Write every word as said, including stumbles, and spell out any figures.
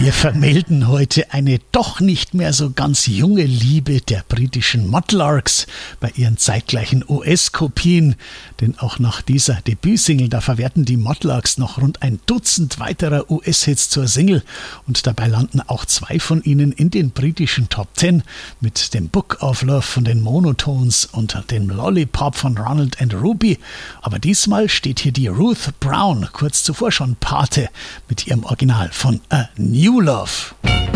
Wir vermelden heute eine doch nicht mehr so ganz junge Liebe der britischen Mudlarks bei ihren zeitgleichen U S-Kopien. Denn auch nach dieser Debütsingle, da verwerten die Mudlarks noch rund ein Dutzend weiterer U S-Hits zur Single. Und dabei landen auch zwei von ihnen in den britischen Top Ten mit dem Book of Love von den Monotones und dem Lollipop von Ronald and Ruby. Aber diesmal steht hier die Ruth Brown, kurz zuvor schon Pate, mit ihrem Original von A New Love.